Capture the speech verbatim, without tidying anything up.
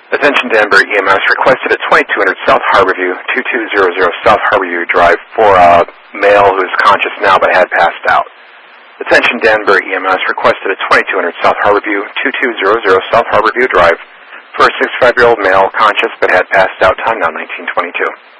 Attention Danbury E M S requested at twenty-two hundred South Harborview, two two zero zero South Harborview Drive for a male who is conscious now but had passed out. Attention Danbury E M S requested at twenty-two hundred South Harborview, two two zero zero South Harborview Drive for a sixty-five-year-old male conscious but had passed out, time now nineteen twenty-two.